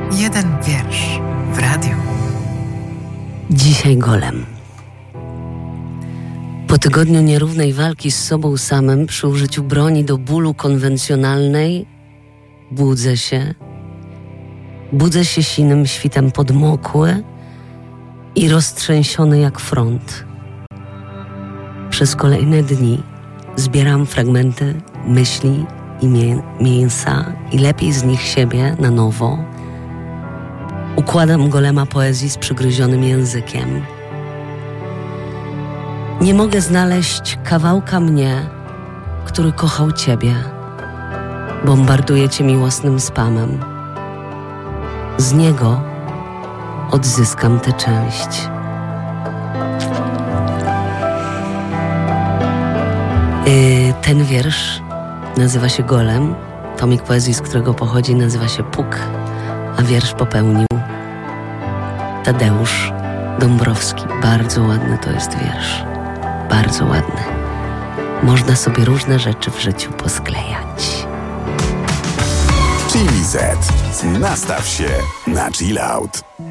Jeden wiersz w radiu. Dzisiaj golem. Po tygodniu nierównej walki z sobą samym przy użyciu broni do bólu konwencjonalnej budzę się sinym świtem podmokły i roztrzęsiony jak front. Przez kolejne dni zbieram fragmenty myśli i mięsa i lepiej z nich siebie na nowo. Układam golema poezji z przygryzionym językiem. Nie mogę znaleźć kawałka mnie, który kochał Ciebie. Bombarduje Cię miłosnym spamem. Z niego odzyskam tę część. Ten wiersz nazywa się Golem. Tomik poezji, z którego pochodzi, nazywa się Puk, a wiersz popełnił Tadeusz Dąbrowski. Bardzo ładny to jest wiersz. Bardzo ładny. Można sobie różne rzeczy w życiu posklejać. Chili Z. Nastaw się na chill out.